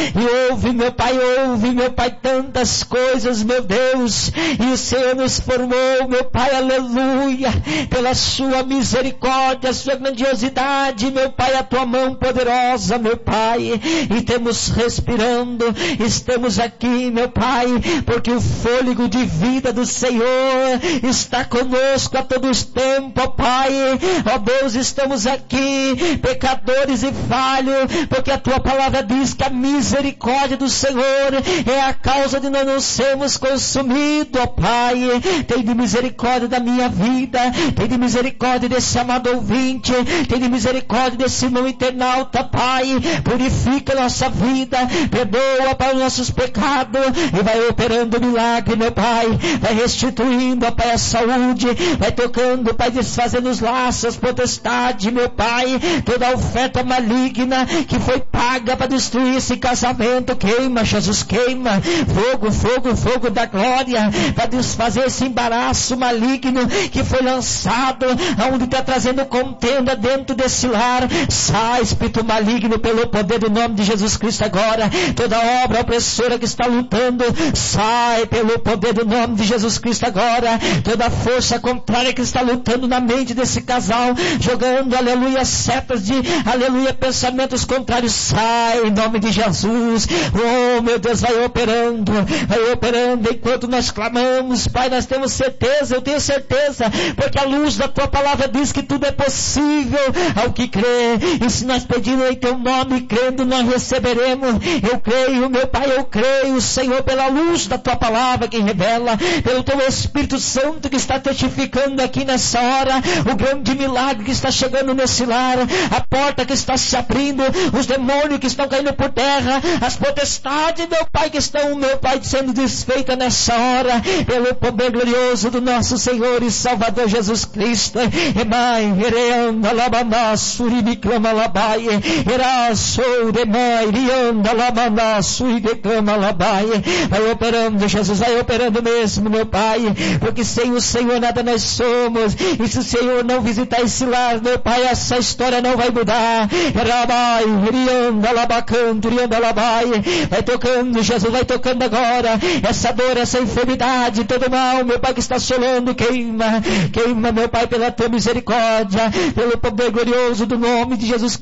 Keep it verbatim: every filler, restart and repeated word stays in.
e ouve, meu Pai, ouve, meu Pai, tantas coisas, meu Deus, e o Senhor nos formou, meu Pai, aleluia, pela sua misericórdia, sua grandiosidade, meu Pai, a tua mão poderosa, meu Pai, e temos respirando, estamos aqui, meu Pai, porque o fôlego de vida do Senhor está conosco a todos os tempos, ó Pai, ó Deus, estamos aqui, pecadores e falhos, porque a tua palavra diz que a misericórdia do Senhor é a causa de nós não sermos consumidos, ó Pai. Tem de misericórdia da minha vida, tem de misericórdia desse amado ouvinte, tem de misericórdia desse irmão internauta, Pai. Purifica nossa vida, perdoa para os nossos pecados e vai operando milagre, meu Pai, vai restituindo, ó Pai, a saúde, vai tocando, Pai, desfazendo os laços, potestade, meu Pai, toda a oferta maligna que foi paga para destruir esse casamento, queima, Jesus, queima, fogo, fogo, fogo da glória, para desfazer esse embaraço maligno que foi lançado, aonde está trazendo contenda dentro desse lar. Sai, espírito maligno, pelo poder do nome de Jesus Cristo agora, toda obra opressora que está lutando, sai pelo poder do nome de Jesus Cristo agora, toda força contrária que está lutando na mente desse casal, jogando, aleluia, setas de, aleluia, pensamentos contrários, sai em nome de Jesus. Oh, meu Deus, vai operando, vai operando, enquanto nós clamamos, Pai, nós temos certeza, eu tenho certeza, porque a luz da tua palavra diz que tudo é possível ao que crê, e se nós pedimos em teu nome, crendo, nós receberemos. Eu creio, meu Pai, eu creio, Senhor, pela luz da tua palavra que revela, pelo teu Espírito Santo que está testificando aqui nessa hora, o grande milagre que está chegando nesse lar, a porta que está se abrindo, os demônios que estão caindo por terra, as potestades, meu Pai, que estão, meu Pai, sendo desfeitas nessa hora, pelo poder glorioso do nosso Senhor e Salvador Jesus Cristo. Emai, ereanda, labana, suribicama, labai, eraçou, demai, rianda, labana, suribicama, labai. Vai operando, Jesus, vai operando mesmo, meu Pai, porque sem o Senhor nada nós somos, e se o Senhor não visitar esse lar, meu Pai, essa história não vai mudar. Rabai, rianda, labacanto, rianda, labai. Vai tocando, Jesus, vai tocando agora, essa dor, essa enfermidade, todo mal, meu Pai, que está assolando, queima, queima, meu Pai, pela tua misericórdia, pelo poder glorioso do nome de Jesus Cristo.